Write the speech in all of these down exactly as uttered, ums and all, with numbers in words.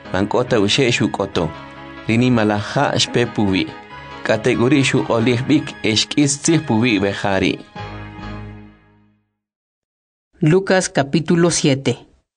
mankota ushe shukoto rini malaja shpe puwi kategori shu olih bik eshkis tsih puwi bejari. Lucas capítulo siete.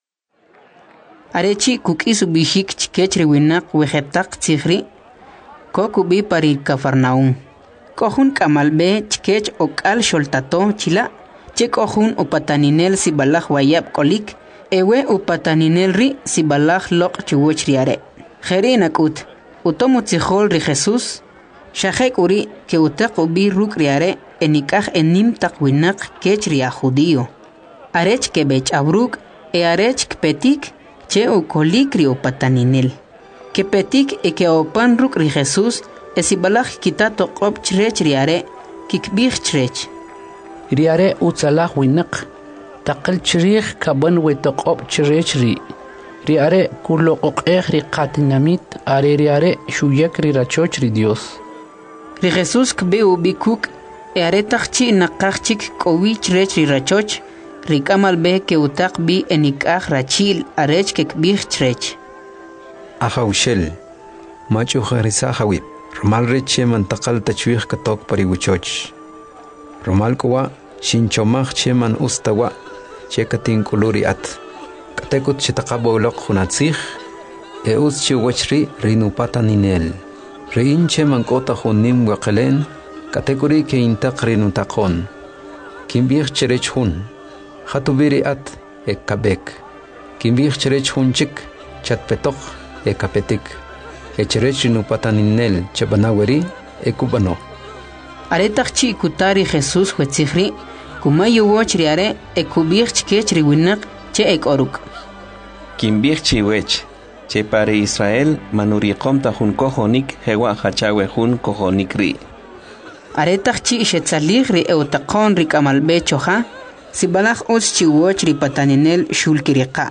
Arechi kukisu bishik chikechri winak wejetak tsihri kokubi pari Cafarnaum. Kohun kamalbe chikech okal sholtato chila che kohun upataninel sibalaj wayab kolik ewe upataninel ri sibalaj lok chuwochriare. Jeri nakut utomo tsihol ri Jesus shajek uri ke utak ubi rukriare enikaj enim tak winak kechri a judío. Arech ke bech abruk e arech kpetik che ukolikri upataninel. Que petik e que opan ruk ri Jesus esibalaj kitato qop chrech riare kikbih chrech. Riare utsalah winak taqal chrich kaban wetoqop chrech ri. Riare kuloqoq ri qatinamit are riare shuyak ri rachoch ri Dios. Ri Jesus kbe ubikuk e are taqchi naqachik kowi chrech ri rachoch rikamal be ke utak bi enikaj rachil arech kikbih chrech. Ahawshel machu kharisa hawib romal reche mantakal tachwih katok pariwuchoch romal kowa shinchomach cheman ustawa chekatin kuluri at katekut chitaqabo loq khunatsih e us chiwachri rinupata ninel rein cheman kota hunim waqalen katekuri ke intaq rinutaqon kimbih cherech hun khatubiri at e kabek kimbih cherech hunchik chatpetok e kapetik e cherech nupataninel chabanaweri e kubano. Aretak chi kutari Jesus huetzihri kumayu wochriare e kubich chkechri winak che ek oruk. Kimbich chiwech che pare Israel manuriqom ta hun kohonik hewa hachawe hun kohonik ri. Aretak chi shetzalig ri eutaqon ri kamalbe choja sibalaj us chi wochri pataninel shulkiriqa.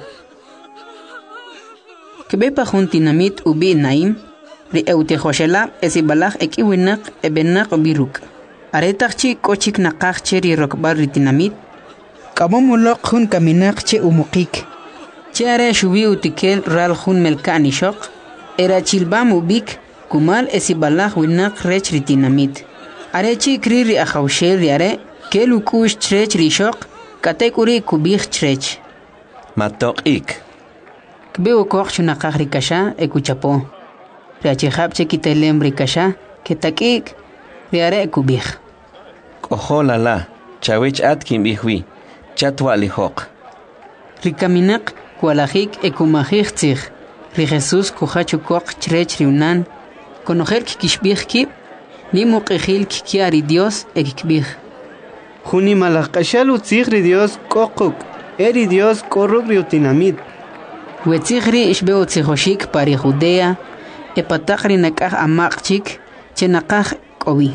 Kebepa juntinamit ubi naim ri eutejoshela esibalaj ekiwinak ebenak biruk. Aretak chi kochik naqaj che ri rokbar ritinamit kamomulok jun kaminak che umukik. Che are shubi utikel ral jun melkani shok era chilbam ubik kumal esibalaj winak rech ritinamit. Are chi kri ri ajawshel ri are kelukush chrech ri shok katekuri kubich chrech. Matok ik. Kbeo koch chunaqaj rikasha ekuchapo. Riachihab chekitelem rikasha ketakik riare ekubij. Koholala chawech at kimbihwi chatwa lihok. Rikaminak kualajik ekumajik tzig. Ri Jesus kuhachu koch chrech riunan konojer kikishbij kib ni muqijil kikiari Dios ekikbij. Juni malakashal utzig ri Dios kokuk eri Dios korruk riutinamit. Wetzigri ishbeo tzijoshik pari Judea, epatakri nakaj amakchik, chenakaj kobi.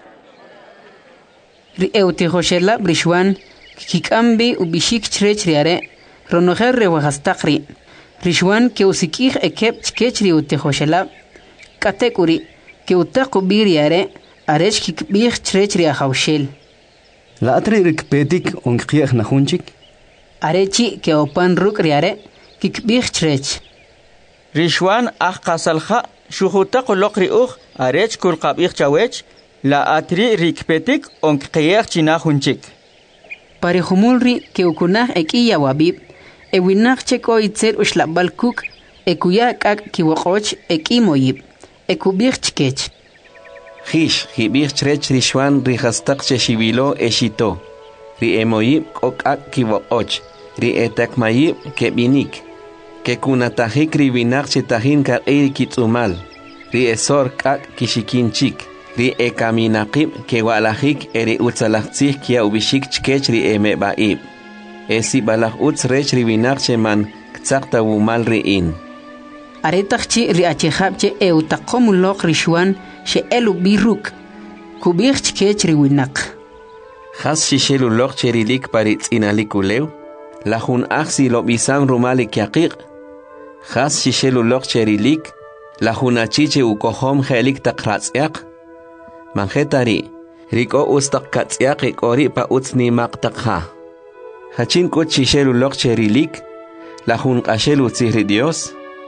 Ri eutijoshela brishwan, kikambi ubishik chrech riare, ronojer rewajastakri, rishwan ke usikij ekep chkechri utijoshela, katekuri, ke utakubi riare, arech kikbij chrech riajawshel. La atri rikpetik onkiaj najunchik? Arechi ke opan ruk riare, kikbij chrech. Rishwan ah qasalja shuhuta qoloqri uj arech kulqabij chawech la atri rikpetik onqiyaj chinajunchik. Parihumulri ke ukunaj ekiya wabib ewinaj cheko itzel ushlabal kuk ekuya kak kiwoqoch ekimoyib ekubij chkech. Hish hibij chrech rishwan rihastak cheshibilo eshito ri emoyib kokak kiwoqoch ri etakmayib kebinik. Que kunatajik ribinak chetahin kar e kitsumal, ri esor kak kishikinchik, ri e kaminakib ke walajik eri utzalachzik kia ubishik chkech ri eme baib. Esi balaj utz rech ribinak cheman ktsakta wumal ri in. Aretakchi ri achihapche e utakomulok rishwan she elu biruk, kubij chkech riwinak. Has shishelu lok cherilik paritz inalikulew, la jun aksi lo bisan rumalik yaqiq. Has shishelu lok cherilik, la junachiche ukohom helik takratzyak. Manjetari, riko ustak katzyak ikori pa utsni maktakha. Hachin kot shishelu lok cherilik, la jun ashelu tzihri Dios.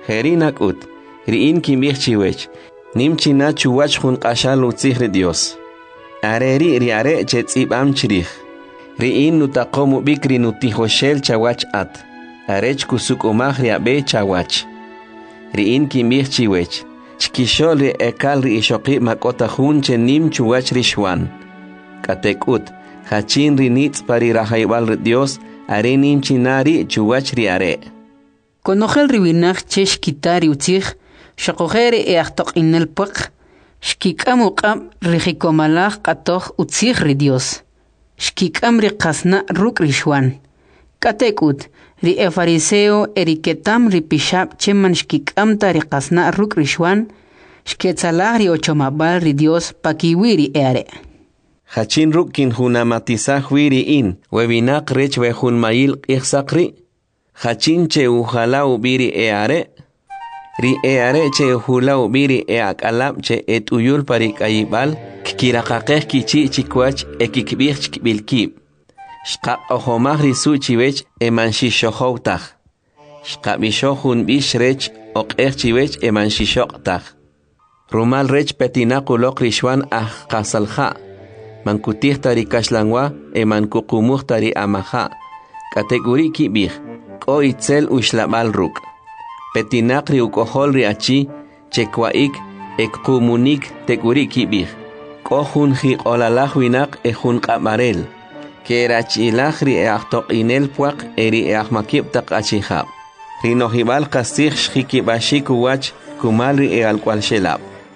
Jerinak ut, riin kimbih chiwech, nim china chuwach hun qashal utzih ri Dios. Areri riare chetzib am chirih. Riin nutaqomu bikri nutihoshel chawach at. Arech kusuk umah riabe chawach. Riin kimbih chiwech. Chkishol ri ekal ri ishoqi makota hun chenim chuwach rishwan. Katekut, hachin ri nitz pari rahaybal ri Dios, arenim chinari chuwach riare. Konogel riwinach chesh kitari utzih, shakogere e achtok inel puk, shkikam uqam rihikomalach katoch utzih ri Dios. Shkikam ri kasna ruk rishwan. Katekut, ri e fariseo eriketam ri pishab cheman shkikam ta ri kasna ruk rishwan, shketzalah ri ochomabal ri Dios pakiwiri eare. Hachin ruk kin hunamatizah wiri in, webinak rech wehun mail ichsakri, Hachin che ujala ubiri eare, ri eare che ujula ubiri eak alab che et uyul parik ayibal, kikirakakeh kichi chikwach ekikbich chikbilkib. Shkap ohomah risu chiwech eman shishohoutach. Shkap bishohun bish rech okeh chiwech eman shishoktach. Rumal rech petinakulok rishwan ah kasalha. Mankutih tari kashlangwa eman kukumuh tari amaha. Kategori kibih. O itzel ushlabal ruk. Petinak ri ukohol ri achi, chekwaik, ek kumunik tekuri kibir. Kohun hi olalah winak ehun kamarel. Kerachilach ri eachtok inel puak eri eachmakib tak achihab. Rinohibal kasih shikibashik uwach kumal ri ealkwal shelab.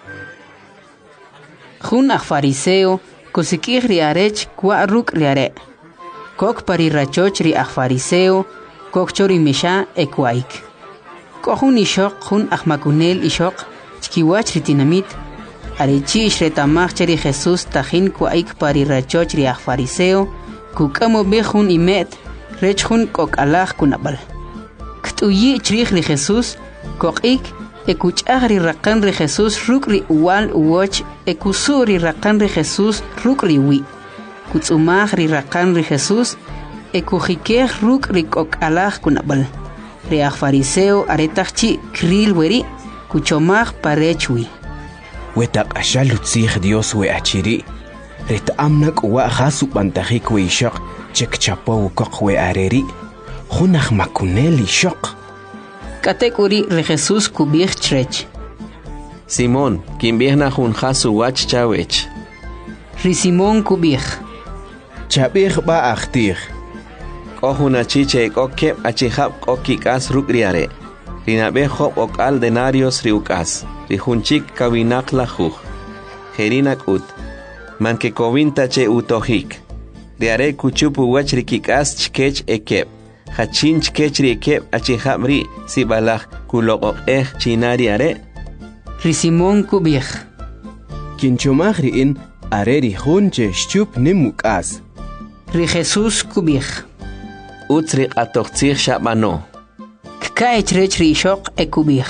Jun ach fariseo, kusikih ri arech kwa ruk ri are. Kok pari rachoch ri ach fariseo, Kokchori misha ekwaik. Kohun ishok hun ahmakunel ishok chkiwach ritinamit. Arechi ishretamach cheri Jesus tajin kwaik pari rachoch ri ah fariseo. Kukamo behun imet rechun kok alah kunabal. Ktuyi chrich ri Jesus kokik ekuchah ri rakan ri Jesus ruk ri uwal uwoch ekusuri rakan ri Jesus ruk ri wi. Kutsumach ri rakan ri Jesus Ekujikeh ruk rikok alah kunabal. Reach fariseo aretachchi kril weri kuchomach parechwi. Wetak ashal utzih Dios we achiri. Ret amnak wa khasu bantahik we ishaq chek chapo kok we areri. Khunach makunel ishaq. Katekuri re Jesus kubih chrech. Simón, quien viene hun khasu wach chawech. Ri Simón kubih. Chabih ba akhtir. Kohuna chiche kokep achihab kokikas rukriare. Rinabe hop okal denarios riukas. Rihunchik kawinak lahuj. Jerinak ut. Manke kovinta che utohik. Riare kuchupu wach rikikas chkech ekep. Hachin chkech rikep achihab ri sibalach kulok eh chinariare. Ri Simón kubih. Kinchomach riin are rihunche shchup nimukas. Ri Jesus kubih. Utsri atochtzir shabano. Kkaech rech ri ishok ekubih.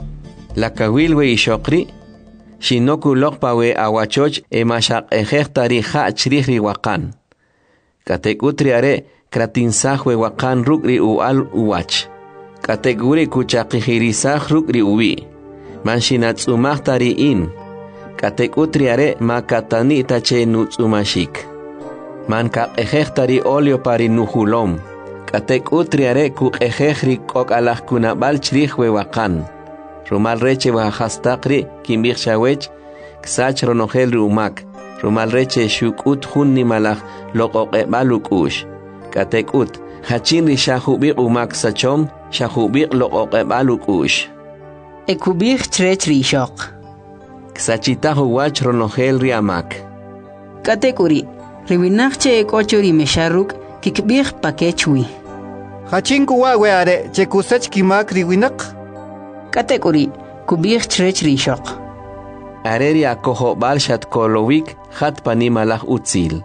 La kawil we ishokri. Shinoku lokpa we awachoch e mashak ejech tari ha chrih ri wakan. Katek utri are kratinsah we wakan ruk ri ual uwach. Katek uri kuchakihirisah ruk ri uwi. Manshinatsumak tari in. Katek utri are makatani tache nutsumashik. Man ka ejech tari olio pari nuhulom. Katek utriare ku ejech ri kok alah kunabal chrih we wakan. Rumal reche wa hastakri kimbir shawech ksach ronogel rumak. Rumal reche shukut hun ni malach lokok e balukush. Katek ut hachin ri shahubik umak sachom shahubik lokok e balukush. Ekubih chrech ri ishok. Ksachitahu wach ronogel ri amak. Katek uri. Riwinachche ekochori mesharuk kikbih pakechwi. Hachin kuwa we are che kusach kimak riwinak. Katekuri kubih chrech rishok. Areri akoho balshat kolowik hat panimalah utzil.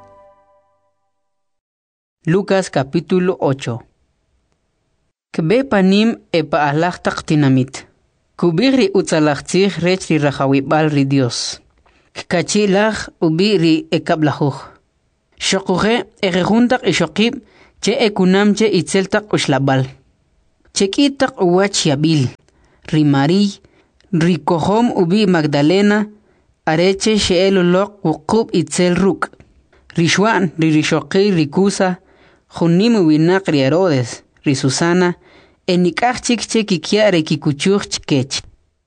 Lucas capítulo ocho. Kbe panim epa alah taqtinamit. Kubih ri utzalachtzih rech ri rachawibal ri Dios. Kachilach ubi ri ekablahuj. Shokuge egejuntak ishokib che ekunam che itzeltak ushlabal. Chekitak uwach yabil. ri Mari, ri Kohom ubi Magdalena, areche sheelolok wuqub itzel ruk. Ri Juan, ri Rishoqi, ri Kusa, Junimu winak ri Herodes, ri Susana, enikach chikche kikiare kikuchuch chikech.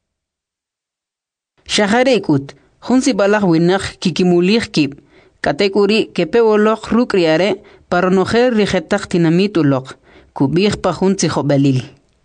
Shaharekut, Junsi balak winak kikimulich kip, katekuri kepewolok ruk riare, paronojer rijetak tinamit ulok, kubich pa junsi jobelil.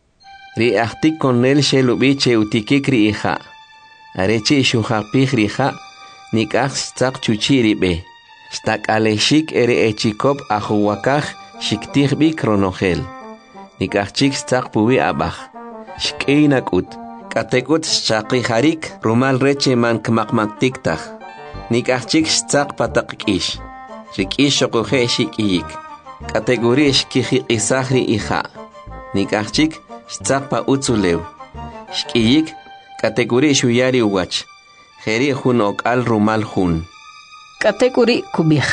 Ri ahtik konel shelubiche utikik ri ija. Areche shuhapich rija, nikach stak chuchiri be. Stak aleshik ere echikop ahuwakaj shiktich bi kronogel. Nikachik stak puwi abach. Shkeinakut. Katekut shaki harik rumal reche man kmakmaktiktach. Nikachik stak patakish. Rikish shokuhe shikiyik. Kategori shkiji isahri ija. Nikachik stak pa utsulew. Shkiyik kategori shuyari uwach. Jeri hun okal rumal hun. Kategori kubich.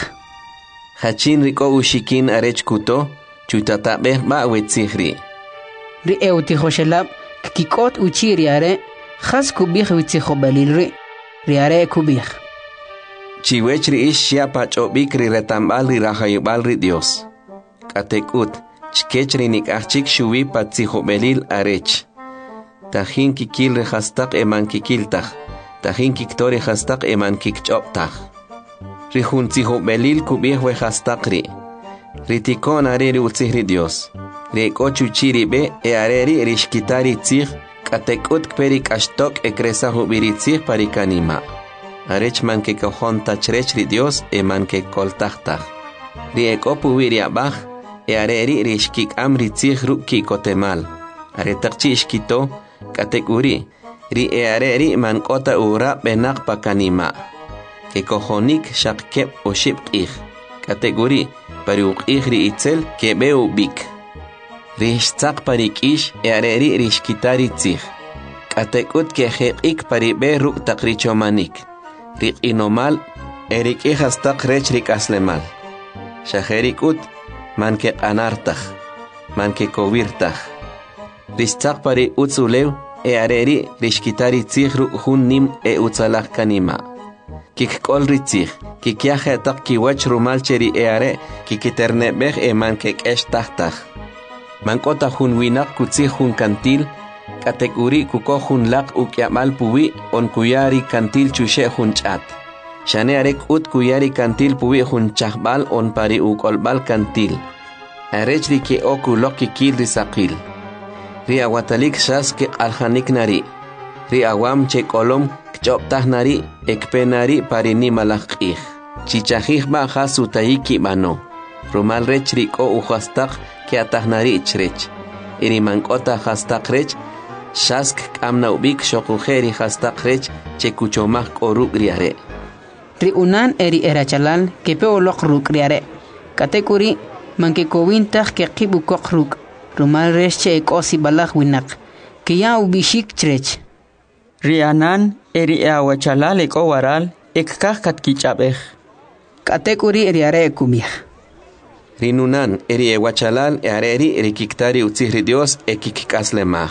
Hachin riko ushikin arech kuto, chutatabeh ba wetzihri. Ri eutihoshelab, kikot uchiri are, khas kubich witzihobalilri. Ri are kubich. Chiwech ri ish shiapa chobik ri retambal ri rahayubal ri Dios. Katekut, chkech ri nikachik shuwi patzihobelil arech. Tajin kikil ri hastak eman kikiltach. Tajin kiktori hastak eman kikchoptach. Rihun tiho belil kubih we hastakri. Ritikon areri utzihri Dios. Reko chuchiri be e areri rishkitari tzih. Katekut kperi kashtok e kresa hubiri tzih parikanima. Arech man ke kohon tachrech ri Dios e man ke koltachtach. Rieko puwiri abach e areri rishkik amri tzih ruki kotemal. Aretakchi ishkito katekuri. Ri e areri man kota ura benak pakanima. Que cojonik shakep o shipkih. Kategori pariukih ri itzel que beu bik. Rishtzak parikish e areri rishkitari tzih. Katekut que hekik paribe ruk takrichomanik. Rik inomal erik ihastak rech rik aslemal. Shaherikut man ke anartach. Man ke kovirtach. Rishtzak pari utzulew e areri rishkitari tzih ruk hun nim e utzalach kanima. Kik kol ritzich, kik yahe tak kiwach rumal cheri eare, kik eternebech e man kek esh tahtach. Man kota hun winak kutzich hun kantil, kategori kuko hun lak ukyamal puwi, on kuyari kantil chushe hun chat. Shane arek ut kuyari kantil puwi hun chahbal on pari ukolbal kantil. Arech ri ke oku loki kil risakil. Ri awatalik shas ke alhanik nari. Ri awam che kolom Choptah nari ekpenari parini malakih. Chichahih ba hasutayiki mano. Rumal rech riko uhastak ke atah nari chrech. Iri mankota hastak rech. Shask kamna ubik shokujeri hastak rech chekuchomah koruk riare. Ri unan eri erachalal ke peolok ruk riare. Katekuri manke kowintah ke kibukok ruk. Rumal rech che ekosi balak winak. Ke ya ubishik chrech. Rianan eri awachalal ek owaral ekkah katkichapej. Katekuri riare kumih. Rinunan eri ewachalal e areri rikiktari utzihri Dios e kikikaslemah.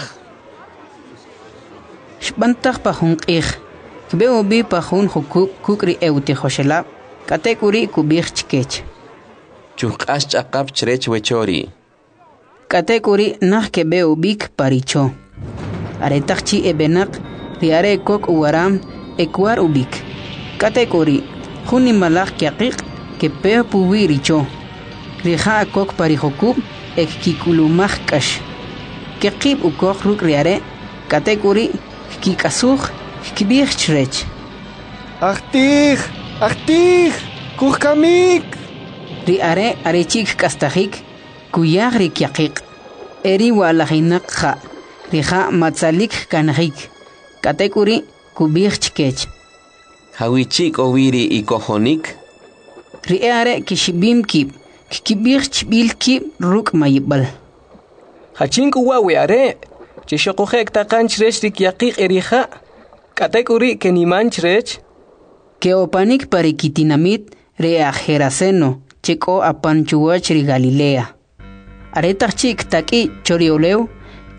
Shbantach pahun qih. Kbeo bi pahun hukuk kukri euti hoshela. Katekuri kubih chkech. Chukash chakap chrech wechori. Katekuri nah kebeo bik paricho. Aretakchi ebenak riare kok uwaram ekwar ubik. Katekuri huni malak kiakik ke pe puwiricho. Riha kok parihokub ek kikulumah kash. Kekib ukok ruk riare katekuri kikasuh kibih chrech. Achtih, achtih, kuhkamik. Riare arechik kastahik kuyah rikiakik. Eri walahinak ha. Riha matzalik kanahik. Katekuri kubih chkech. Hawichik owiri i kohonik. Riare kishibim kip. Kibih chbil kip ruk mayibal. Hachin kuwa weare. Chishokohek takan chrech rikiakik eriha. Katekuri keniman chrech. Keopanik parikitinamit reajeraceno. Cheko apanchuach ri Galilea. Aretach chik taki chorioleu.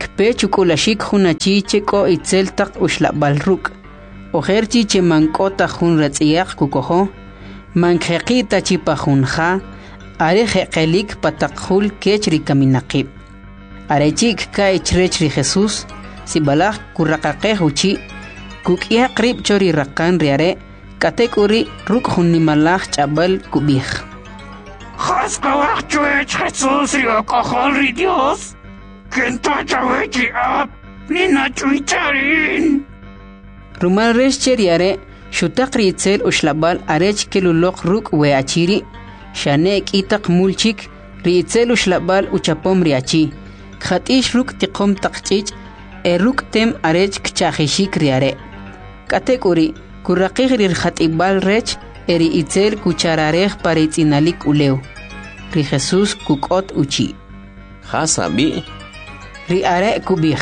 kpechu kulashik hunachi cheko itzel taq ushlabal ruk ojerchi che mankota hun ratsiaq kukoho mankhaqita chipa hunja are jeqelik pataqhul kechri kaminaqib arechik kai chrechri Jesús sibalaj kurraqaqe huchi kukia qrib chori raqan riare katekuri ruk hunnimalaj chabal kubij Haskawak chuech Jesús rio kohol ri Dios kenta chawechi ap nina chuicharin rumal resh cheriare shutaq ritzel ushlabal arech kelulok ruk weachiri shanek itaq mulchik ritzel ushlabal uchapom riachi khatish ruk tiqom taqchich eruk tem arech kchahishik riare katekuri kurraqig rir khatibal rech eri itzel kuchararej paritzinalik uleu ri Jesús kukot uchi Hasabi ri are kubij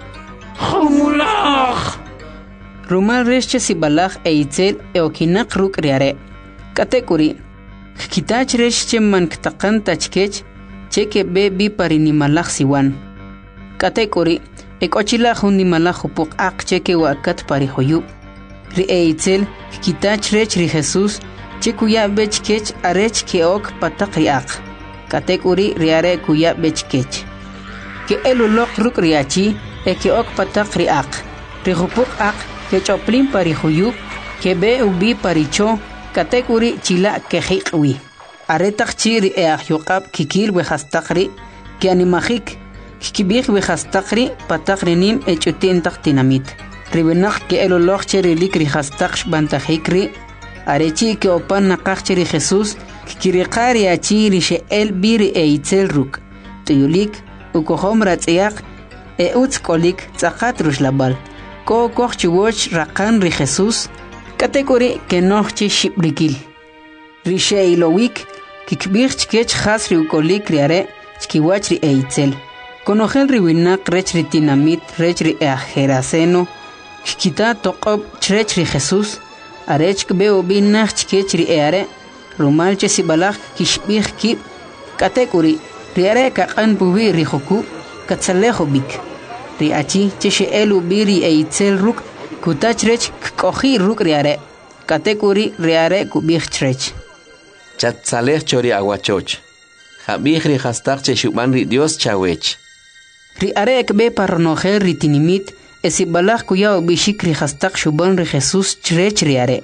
Humulach rumal reche sibalaj e itzel e okinak ruk riare katekuri kitach reche man ktaqan tachkech cheke be bi parinimalaj siwan katekuri ekochila hunimalaj upuq aq cheke wakat parihoyu ri e itzel kitach rech ri Jesús chikuya bechkech arech ke ok pataqriaq katekuri riare kuya bechkech ke elulok ruk riachi e ke ok pataqriaq ri upuq aq que choplin parihuyu que be ubi paricho katekuri chila que hiqwi aretaq chiri e ahyuqab kikil we hastaqri que animajik kibig we hastaqri pataqrinim e chutintaq tinamit ribenaq que eloloq chiri likri hastaqsh bantajikri arechi que opan naqaq chiri Jesús kiriqari achiri she el biri e itzel ruk tuyulik ukohom ratsiaq e utskolik tsaqat rushlabal ko kochwoch raqan ri Jesús katekuri que nochi shibrikil rishe ilowik kikbich kech khas ri ukolik riare chkiwach ri eitzel konogel ri winak rech ri tinamit rech ri ajeraseno kita toqob chrech ri Jesús arech kbe obinach chkech ri eare rumal che sibalaj kishbich kib katekuri riare kaqan buwi ri khoku katsalejo bik riachi che elu biri e itzel ruk kutachrech kohi ruk riare katekuri riare kubichrech Chatzalej chori aguachoch Habij ri hastaq che shuban ri Dios chawech riare ekbe parnojer ritinimit esibalaj kuya bishik ri hastaq shuban ri Jesús chrech riare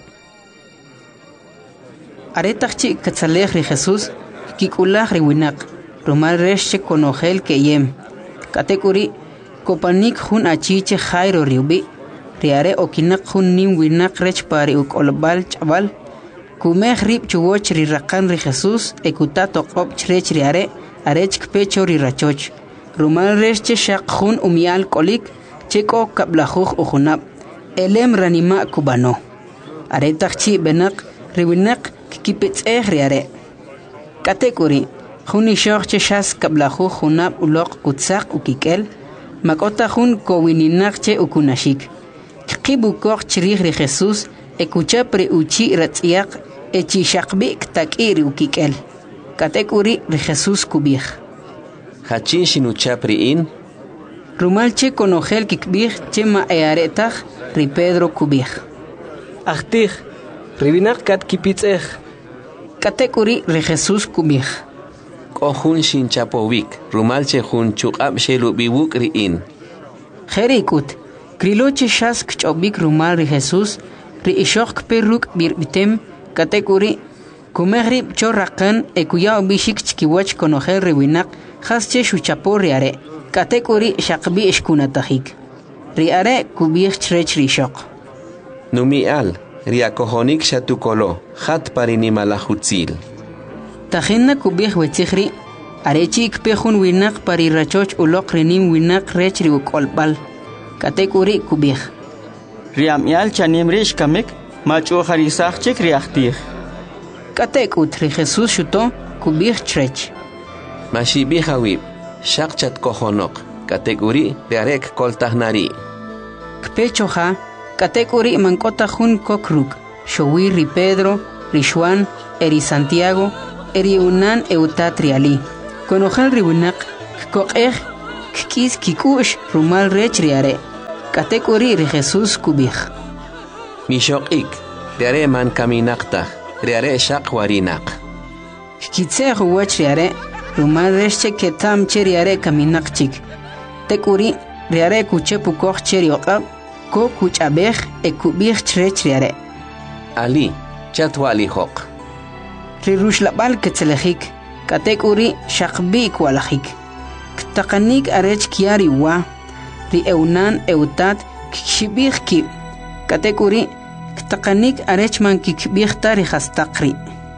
aretaqchi katzalej ri Jesús kikulaj ri winak rumal resh konogel keyem katekuri kopanik hun achiche Jairo riubi riare okinak hun nim winak rech pari ukolbal chaval kumeh rib chuwoch ri raqan ri Jesús ekutato qop chrech riare arech kpecho ri rachoch rumal reche shaq hun umial kolik cheko kablajuj ujunab elem ranima kubano aretaqchi benak riwinak kipetseh riare katekuri huni shoch chas kablajuj junab uloq kutsaq ukikel makota hun kowininache ukunashik kibu koch chirih ri Jesús ekucha pre uchi ratsiaq echi shaqbi takiri ukikel katekuri ri Jesús kubij Hachin shinucha priin rumalche konogel kikbij chema earetaq ri Pedro kubij Ahtij ribinak kat kipitzej katekuri ri Jesús kubij Kohun shin chapovik rumalche hun chuqab shelubibuk riin Jerikut kriloche shask chobik rumal ri Jesús ri ishok perruk birbitem katekuri kumehrib chorraqan ekuya bishik chkiwach konojer riwinak hasche shuchapo riare katekuri shaqbi ishkunatajik riare kubich chrech rishok Numial riakohonik shatukolo hat parinimalahutzil tajinna kubich wetzihri arechi ikpejun winak parirachoch uloq rinim winak rech ri ukolbal katekuri kubich Riamial chanimrish kamik machu harisach chik riachtih katekut ri Jesús shuto kubich chrech Mashibi hawib shaqchat kohonok katekuri riarek koltahnari kpechoja katekuri mankota jun kokruk showi ri Pedro ri Juan eri Santiago eri unan eutatriali konojal ri winak koqej kis kikush rumal rech riare katekuri ri Jesus kubih Mishokik riare man kaminaqta riare shaq warinaq kitse huwach riare rumal rech ketam cheriare kaminaqchik tekuri riare kuche pukokh cherioqab ko kuchabeh e kubih chrech riare Ali chatwali hoq ri rushlabal ketselehik katekuri shaqbi kwalahik ktaqanik arech kiari wa ri eunan eutat kshibih ki katekuri ktaqanik arech man kikbih tari hastaqri.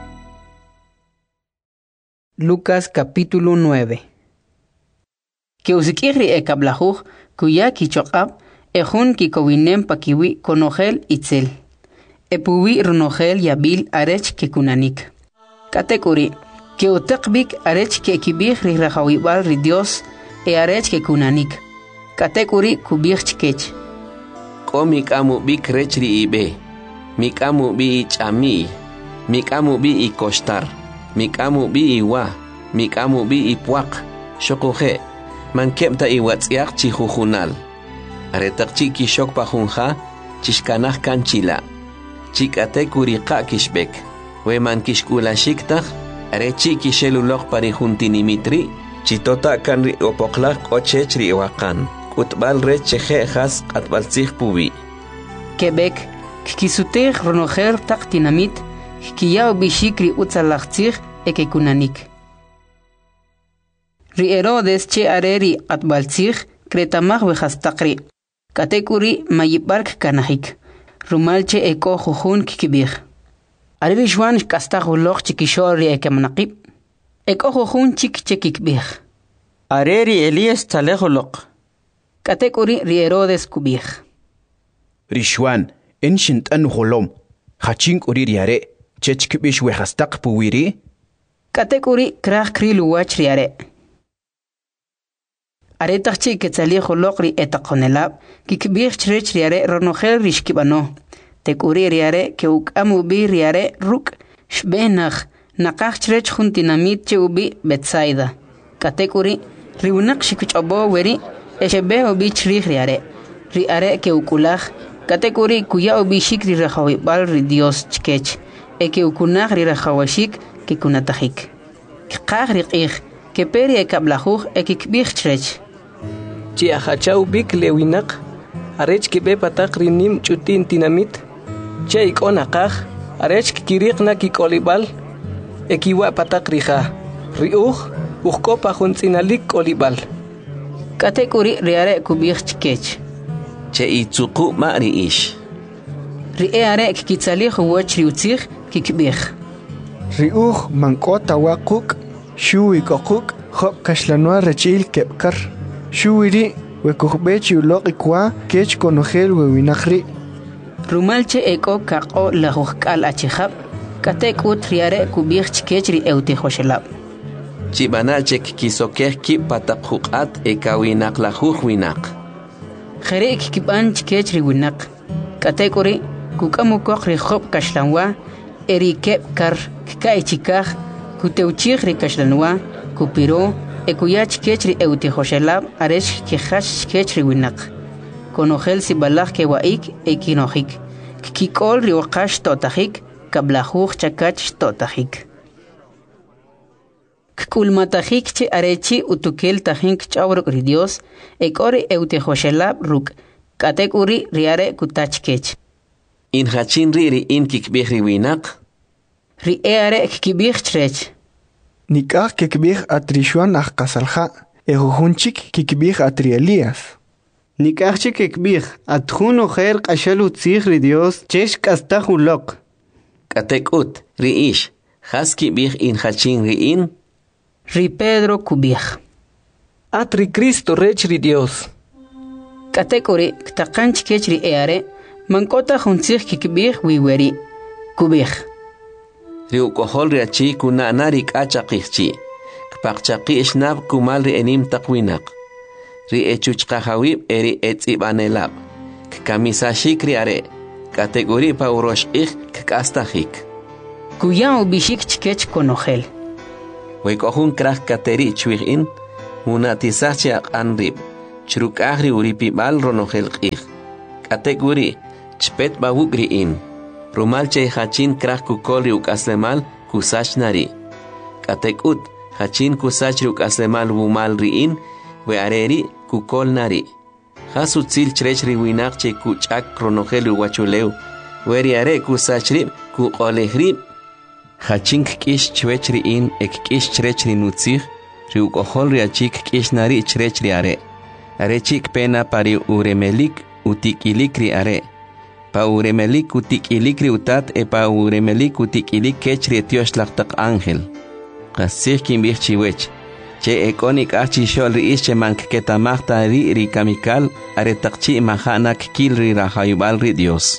Lucas capítulo nueve. Que usikiri e kablahuj kuya kichoqab ejun kikowinem pakiwi konogel itzel epuwi runogel yabil arech kekunanik katekuri que utaqbik arech que kibih ri rahawibal ri Dios e arech que kunanik katekuri kubih chkech ko mikamu bik rech ri ibe mikamu bi chami mikamu bi i kostar mikamu bi iwa mikamu bi i puaq shokoje man kemta i watsiaq chi jujunal aretaqchi ki shok pajunja chishkanaj kanchila chikatekuri qa kishbek we man kishkula shiktaq arechi kishelulok pari juntinimitri chitota kanri opoklak ochechri waqan kutbal recheje has qatbalsig pubi Quebec kikisutej ronojer taqtinamit kiyao bishikri utzalaqtsig ekekunanik Ri Herodes che areri qatbalsig kretamaj wejastaqri katekuri mayibark kanahik rumalche eko jujun kikibij Ariri Juan kastaguloq chikishori ekemnaqib eko jujun chik chekikbij Areri Elias taleguloq katekuri ri Herodes kubij Rishwan enshint an holom khachink uri riare chechkibish wehastaq puwiri katekuri kraj krilu wach riare Aretaqchi ketzali joloqri etaqonelab kikbij chrech riare ronogel rishkibano tekuri riare ke ukamu bi riare ruk shbenach naqaj chrech juntinamit che ubi Betsaida katekuri riunaq shikchobo weri eshebe ubi chrij riare riare ke ukulaj katekuri kuya ubi shikri rahawi bal ri Dios chkech e ke ukunaj ri rahawashik ke kunatajik qaj riqij ke peri ekablajuj e kikbij chrech Chi ajachau bik lewinaq arech kibe pataq rinim chutin tinamit che ikona qaj arech kiriqna kikolibal ekiwa pataq rija riuj ujkopa juntsinalik kolibal katekuri riare kubij chkech che itsuqu mari ish riare kikitsali huwach riutzig kikbij riuj mankota waquk shuwi kokuk khob kashlanwa rechil kepkar shuwiri wekujbechi uloq ikwa kech konogel wewinaqri rumalche eko kaqo lajujkal achijab katekut riare kubij chkech ri eutijoshelab chibanachek kisokej ki pataqjuqat ekawinaq lajuj winaq Jere kikiban chkech ri winaq katekuri kukamu koq ri khob kashlanwa eri kepkar kai chikaj kuteuchig ri kashlanwa kupiro ekuyach kechri eutijoshelab aresh kihash kechri winaq konogel sibalaj ke waik ekinojik kikol ri waqash totajik kablajuj chakach totajik kulmatajik che arechi utukel tajink chawrok ri Dios ekori eutijoshelab ruk katekuri riare kutach kech in hachin riri in kikbij ri winaq ri eare kikbij chrech Nikaj kikbij atrishwan ajkasalja ejujunchik kikbij atri Elías Nikaj kikbij atjun ojer qashalu tzig ri Dios chesh kastaj uloq katekut ri ish has kibij in hachin ri in ri Pedro kubij atri Cristo rech ri Dios katekuri ktaqanch kech ri eare mankota juntzig kikbij wiweri kubij ri ukohol ri achi kuna nari k'achaqijchi kpaqchaqi ishnab kumal ri enim taqwinaq ri echuchqajawib eri etz'ibanelab kkamisashik ri are kategori pa uroshqij kk'astajik kuya ubishik chkech konogel wek'ojun kraj kateri chwij in una tisachi aqanrib chruk ahri uripi bal ronogel qih kategori chpet bawuk riin rumal che hachin krah kukol riuk aslemal kusach nari katekut hachin kusach riuk aslemal wumal riin we areri kukol nari Hasutzil chrech riwinak che kuchak ronogel uwachuleu weri are kusachrib ku qolehrib hachink kish chwech riin ek kish chrech rinutzig riuk ohol riachik kish nari chrech ri are are chik pena pari uremelik utikilik ri are pa uremelik utikilik ri utat e pa uremelik utikilik kech ri tiosh laqtaq ángel qasih kimbih chiwech che ekonik achi shol ri ische mank ketamachta ri ri kamikal are taqchi mahanak kil ri rahayubal ri Dios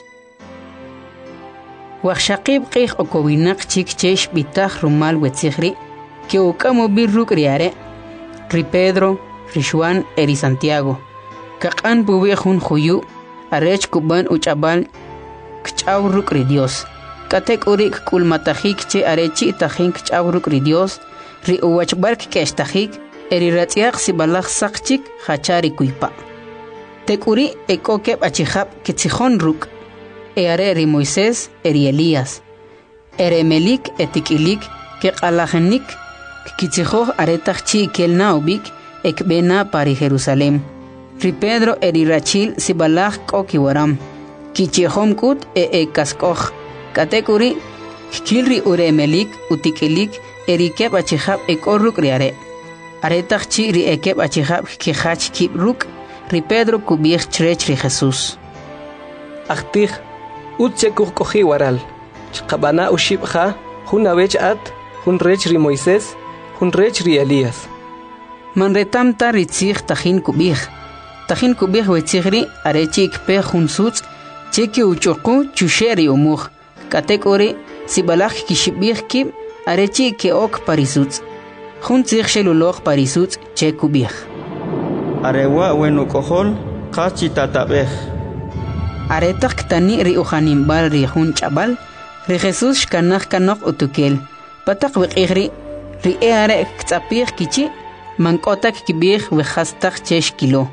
Wachshaqib qih okowinak chik chesh bitach rumal wetzigri que ukamo birruk riare ri Pedro ri Juan eri Santiago kaqan buwehun khuyu arech kuban uchabal kchawruk ri Dios katek urik kulmatahik che arechi tahink kchawruk ri Dios ri uwachbark keshtahik eri ratsiaq sibalach saqchik hachari kuipa tekuri ekokeb achihab kitsijon ruk Eare eri Moisés eri Elías ere melik etikilik ke qalajenik kitsijo aretachchi kelnaobik ekbena pari Jerusalem ri Pedro eri Rachil sibalach kokiwaram kichihom kut e ekaskoj katekuri kilri ure melik utikilik eri keb achihab ekorruk riare aretachchi ri ekeb achihab kihach kibruk ri Pedro kubich chrech ri Jesús Achtih Utse kukohi waral. Chkabana ushibha, hun awech at, hun rech ri Moisés, hun rech ri Elías. Manretam ta ritzig tajin kubih. Tajin kubih wetzigri arechik pe hun sutz, cheki uchoku chusheri umuh. Katekori sibalach kishibih kib arechi ke ok parisutz. Hun tzig shelulog parisutz che kubih. Arewa wenukohol, kachi tatabeh. Aretak ktani ri ukhanimbal ri hun chabal ri Jesús kanach kanok utukel patak wiqihri ri eare ktapih kichi mankotak kibih we khastak chesh kilo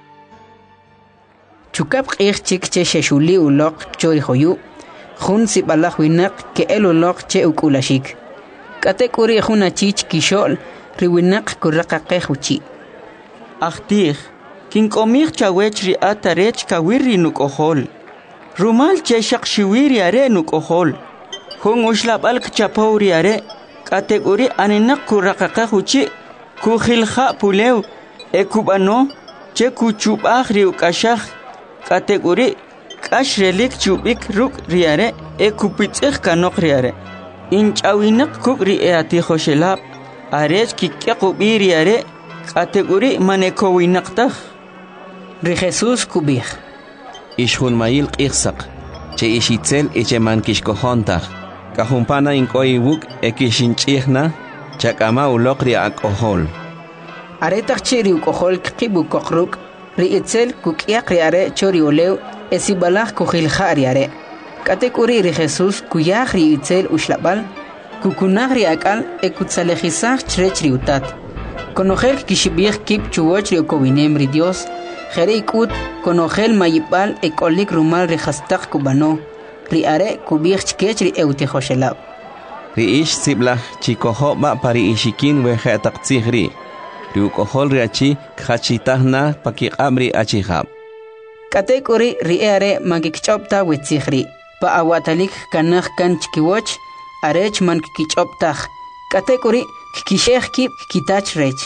chukap qih chik che sheshuli uloq chori khoyu hun sibalach winak ke eluloq che ukulashik katekuri hun achich kishol ri winak kuraqaqeh uchi Achtih Kin komich chawech ri atarech kawiri nukohol. Rumal cheshak shiwiri are nukohol. Hung uslab al kchapauri are. Kategori anenak kurakaka huchi. Kuhilha pulew. Ekubano. Che kuchub ahri ukashach. Kategori. Kash relik chubik ruk riare. Ekupitich kanok riare. Inchawinak kuk ri eati hoshelab. Arech kikakubiri are. Kategori manekowinaktak. Ri Jesús kubih. Ishun mail qihsaq. Che ishitzel eche man kishkohontaq. Kahumpana inkoi wuk ekishinchihna. Chakama ulokri akohol. Aretach chiri ukohol kibu kokruk. Ri itzel kukiak riare chori olew. Esibalach kuhilha riare. Katekuri ri Jesús kuyah ri itzel ushlabal. Kukunah ri akal ekutsalejisach chrech ri utat. Konogel kishibih kip chuwoch ri okowinem ri Dios. Jereikut konogel mayipal ekolik rumal ri hastak kubano. Ri are kubih chkech ri eutihoshelab. Ri ish siblah chikohoba pari ishikin wehe taqtzihri. Ri ukohol ri achi khachitahna pakiqabri achihab. Katekuri ri are magikchopta wetzihri. Pa awatalik kanach kan chkiwoch arech man kichoptah. Katekuri kisheh kip kitach rech.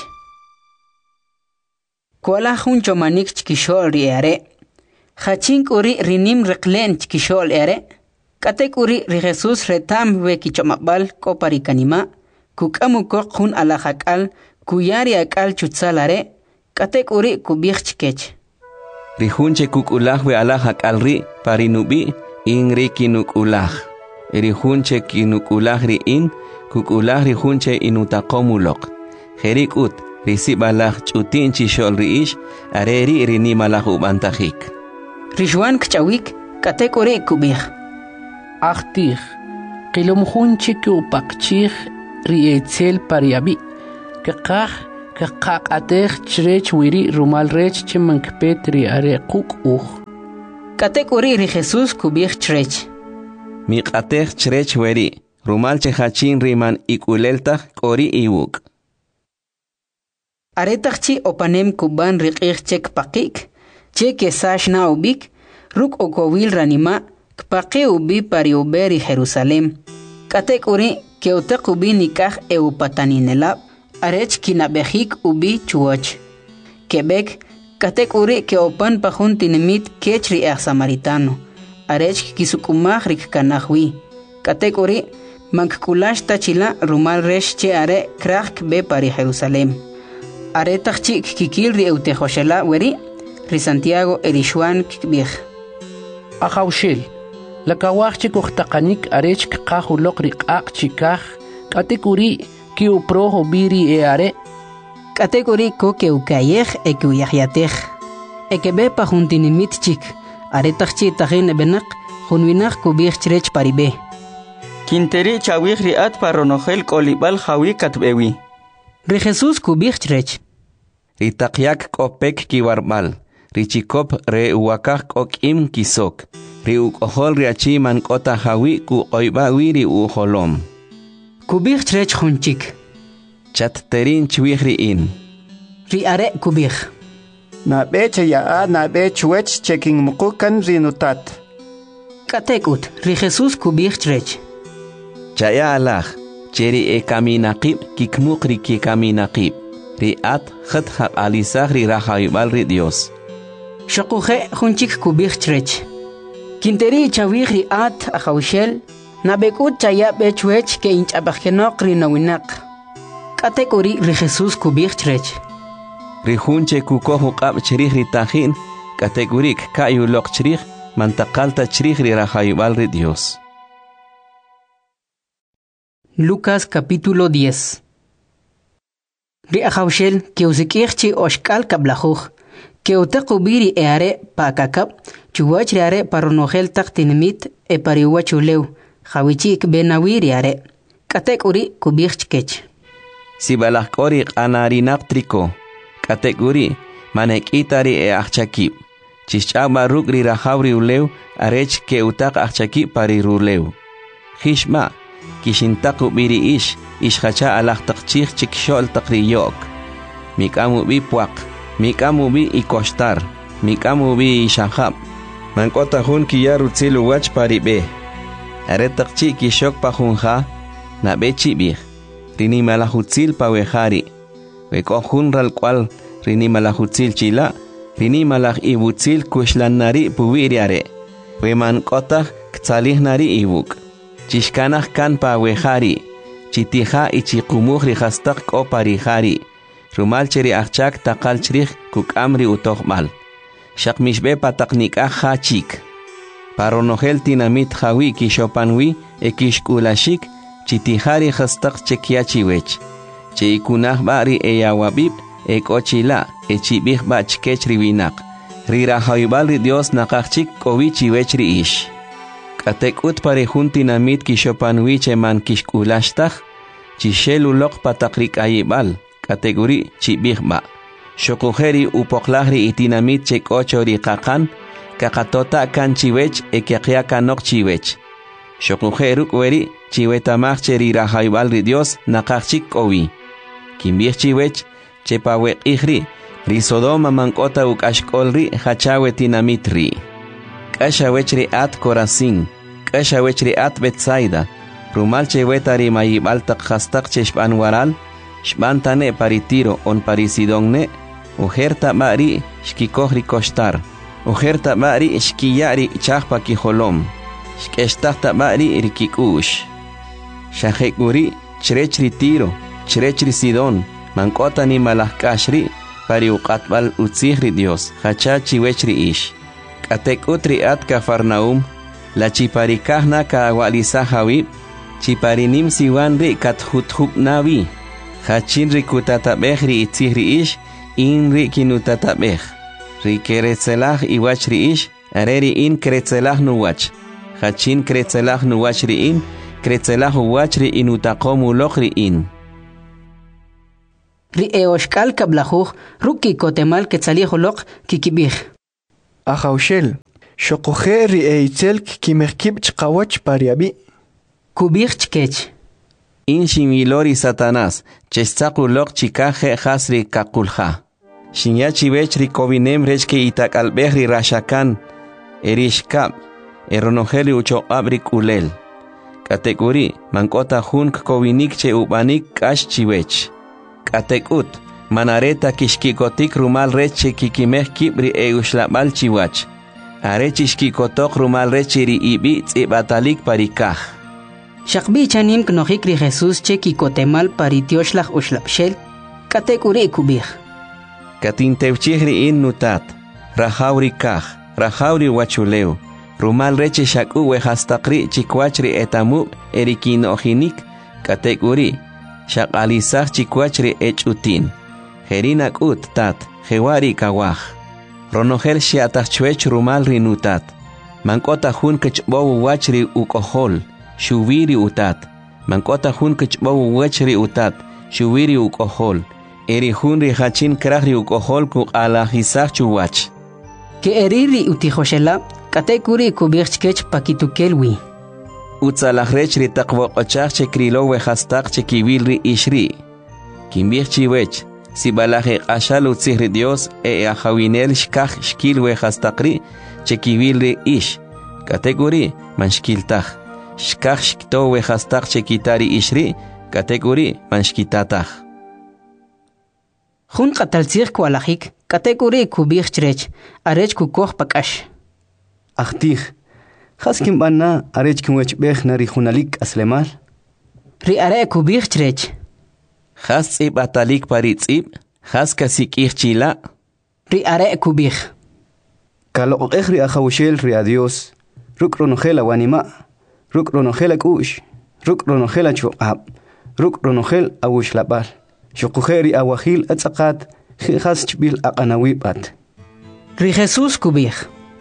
Kuala hun chomanik chkishol ri are. Hachink uri rinim reklen chkishol are. Katek uri ri Jesús retam we kichomabal kopari kanima. Kukamu kok hun alahakal kuyari akal chutzal are. Katek uri kubich chkech. Ri hunche kukulah we alahakal ri parinubi in ri kinukulah. Ri hunche kinukulah ri in kukulah ri hunche inutakomulok. Jerik ut risibalah chutin chishol riish areri rinimalah ubantahik. Rishwan kchawik katekore kubih. Achtih qilum hunche ku pakchih rietzel pariabi. Kakah kaqaqatej chrech wiri rumal rech chemank petri are quk uj. Katek uri ri Jesús kubij chrech. Miqatej chrech weri. Rumal chehachin riman ikuleltaj kori iwuk. Aretajchi opanem kuban riqij chek pakik. Che kesash na ubik. Ruk okowil ranima. Kpaqi ubi pari uberi Jerusalem. Katek uri keutek ubi nikaj eupataninelab. Arech kinabejik ubi chuoch. Quebec. Katek uri keopan pajun tinemit kechri ej samaritano. Arech kisukumaj rik kanajwi. Katek uri mankulash tachila rumal resh che are krak be pari Jerusalem. Are tachchi kikil ri eutejoshela weri ri Santiago erishuan kibij. Ajawshil. Lakawaj chikuhtaqanik arech kqajuloq riqaq chikaj. Katekuri ki uprojo biri e are. Katekuri ko ke ukayej e ke uyahyatej. E ke be pa juntinimit chik. Are tachchi tajin benak junwinaj kubij chrech paribe. Quinteri chawij riat paronojel kolibal jawi katbewi. Ri Jesús kubij chrech. Ri taqyak kopek kiwarbal. Ri chikop re uwakaj kokim kisok. Ri ukohol riachi man kota jawi ku oibawi ri uholom. Kubij chrech junchik. Chat terin chwij riin. Ri are kubij. Na beche ya na bech wech checking mukukan rinutat. Katekut ri Jesús kubij chrech. Chaya alaj, cheri e kaminaqib kikmuq ri ki kaminaqib. Ri at khat haq alisaj ri rajaibal ri Dios. Shokuje junchik kubij chrech. Quinteri chawij ri at ajawshel. Nabekut chaya bechwech ke inchapajkenok ri nawinak. Katekuri ri Jesús kubij chrech. Ri junche kukohu qab cherij ri tajin. Kategurik kayulok cherij mantaqalta cherij ri rajaibal ri Dios. Lucas capítulo diez. Ri ajawshel que usikirchi oshkal kablajuj. Que utaqubiri e are pa kakab. Chuwach ri are paronojel taqtinimit e pariwachuleu. Jawichik benawiri are. Katek uri kubij chkech. Sibalaj kori qanarinaq triko. Katek uri manek itari e achakib. Chichaba ruk ri rajawri uleu arech ke utaq achakib pari ruleu. Hishma. Kishintaku biri ish, ish hacha alak takchik chikshol takriyok. Mikamu bi puak, mikamu bi ikostar, mikamu bi ishahab. Mankota hun kiyaru tsilu wach paribe. Are takchik kishok pahunha, na bechi bih. Rini malahutzil pawehari. Weko hun ral kwal, rini malahutzil chila, rini malah ibutzil kushlan nari puwiriare. Weman kota ktalih nari ibuk. Chishkanaj kan pa wehari, chitija ichikumuj rijastak ko parijari, rumal cheri achak takal chrij kukamri utohmal. Shakmishbe pataknikaj hachik. Paronojel tinamit jawi kishopanwi e kishkulashik, chitijari jastak chekiachiwech. Che ikunaj bari e yawabib e kochila e chibij bach kechriwinak. Rira haibal Dios nakachik kowichiwech ri ish. Katekut pare juntinamit kishopanwi cheman kishkulastaj, chishelulok patakrik ayibal, kategori chibijba. Shokujeri upoklajri itinamit chekochori kakan, kakatota kan chiwech ekiakia kanok chiwech. Shokujeruk weri chiwetamach cheri rajaibal ri Dios nakachik owi. Kimbij chiwech chepawek ihri, ri Sodoma mankota ukashkolri hachawe tinamitri. Kashawechri at Corazín, Kashawechri at Betsaida, Rumal chewetari mayibal takhastak cheshpan waral, shbantane paritiro on parisidonne, ujerta mari shkikohri kostar, ujerta mari shkiyari chahpa kijolom, shkeshtahta mari rikikush. Shahekuri chrechri tiro, chrechri sidon, mankota ni malahkashri, pari uqatbal utzihri Dios, hachachi wechri ish. Katek utri at Cafarnaum, la chiparikahna ka awalisa hawib, chiparinim siwanri kat huthub nawi, hachinri kutatabehri itzihri ish, inri kinutatabeh, ri keretzelah iwachri ish, areri in keretzelah nuwach, hachin keretzelah nuwachri in, keretzelah uwachri inutakomu lokri in. ri eoshkal kablajuj ruki kotemal ketzaliholok kikibij. Ajaushel, shokoje ri eitzel kimekib chqawach pariabi. Kubij chkech. In shimilori Satanás, chestakulok chikaje hasri kakulja. Shinyachi vechri kovinem rechke itak albehri rashakan, erishkab, eronojeli ucho abri kulel. Kategori, mankota hunk kovinik che ubanik kash chivech. Katekut, manareta kishkikotik rumal reche kikimeh kibri eushlabal chiwach. Arechishkikotok rumal rechiri ibi tsibatalik parikaj. Shakbi chanim knojikri Jesús che kikotemal paritioshlag ushlapshel, kategori kubij. Katintevchihri in nutat, rajauri kaj, rajauri wachuleu. Rumal reche shaku wehastakri chikwachri etamu erikin ojinik, kategori, shakalisaj chikwachri echutin. Jerinak ut tat, jewari kawaj. Ronogel shiatachwech rumal rinutat. Mankota hun kechbowu wachri ukohol, shubiri utat. Mankota hun kechbowu wachri utat, shubiri ukohol. Eri hun rihachin krahri ukohol ku alajisaj chuwach. Ke eriri utijoshela, kategori kubirchkech pakitukelwi. Utzalajrech ri taqwoqochaj che krilo wehastak che kibilri ishri. Kimbirchi wech, si balaje ashal utzihri Dios e ajawinel shkaj shkil wehastakri che kibilri ish. Kategori manshkiltaj. Shkaj shkto wehastak che kitari ishri, kategori manshkitataj. Jun qataltzir kualajik, kategori kubirchrech, arech kukoj pakash. Achtij, haskim bana arech kimwech bech nari junalik aslemal? Ri are kubirchrech. Has tzib atalik paritzib, has kasik irchila. Ri are kubir. Kalo ri ajawshel ri adios, ruk ronogela wanima, ruk ronogela kush, ruk ronogela chuab, ruk ronogel awush labal. Shukujeri awahil atzakat, has chbil aqanawibat. Ri Jesús kubir.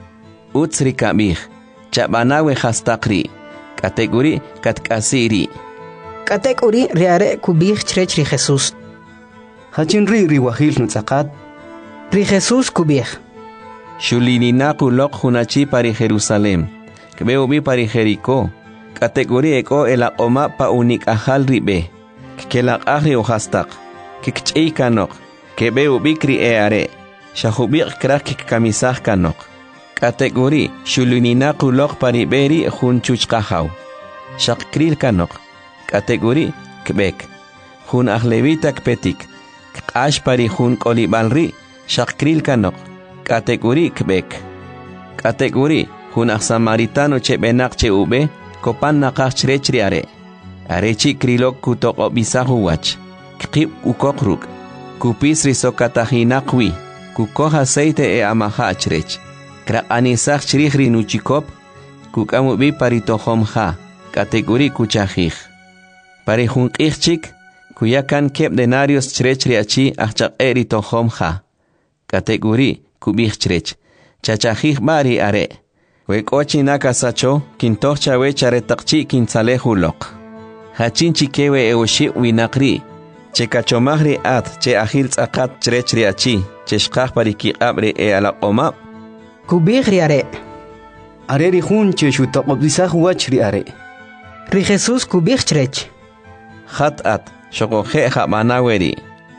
Utsri kabir, chabanawe hastakri, kategori katkasiri. Kategori riare kubir chrech ri Jesús. Hachin ri ri wahil nutzakat. Ri Jesús kubir. Shulininaku lok hunachi pari Jerusalem, kbeubi pari Jericó, kategori eko ela oma pa unik ahal ribe, kelak ahri uhastak, kikchei kanok, kbeubi kri eare, shahubik krak kikamisah kanok. Kategori shuluninaku lok pariberi hunchuch kahaw. Shakril kanok. Kategori kbek. Hun ahlevita kpetik. Kash pari hun kolibalri. Shakril kanok. Kategori kbek. Kategori hun samaritano che benak che ube. Kopan nakach chrechri are. Arechi krilok kutok obisahu wach. Kip ukokruk. Kupis risokatahinakwi. Kukoh aceite e amaha chrech. Krak anisach chrihri nuchikop, kukamu bi paritohom ha, kategori kuchajij. Pari junqijchik, kuyakan kep denarios chrechri achi achak eri tohom ha, kategori kubij chrech, chachajij bari are. Wekochi nakasacho, kintoch chawe charetakchi kinsalehulok. Hachin chikewe eoshi winakri, che kachomagri at, che ahil tzakat chrechri achi, che shkaj pariki abre e alaqoma. Kubir riare. Are ri hun che shutaqobisaj wach ri are. Ri Jesús kubir chrech. Hat at, shokoje jamanaweri.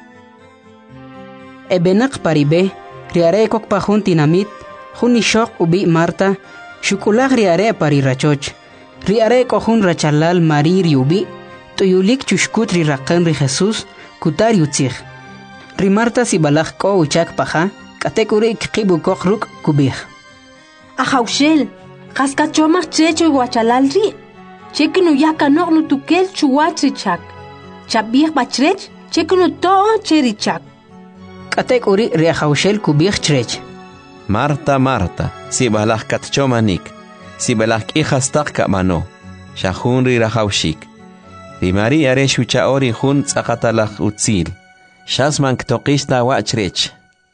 Ebenak paribe, riare kok pahun tinamit, hun ishok ubi Marta, shukulag riare pari rachoch. Riare kohun rachalal mari riubi, tuyulik chushkut ri rakan ri Jesús, kutar yutzig. Ri Marta si balag ko uchak paha, kategori kibu kokruk kubir. Ajaushel, kaskachomach checho guachalalri. Chekinu yaka nok no tukel chuwatrichak. Chabir bachrech, chekinu to cherichak. Kategori ri ajaushel kubir chrech. Marta, Marta, si balag katchomanik, si balag ihastak kamano, shahun ri rajaushik. Ri Mari are shuchaori hun tzakatalach utzil, shasman ktokista wachrech.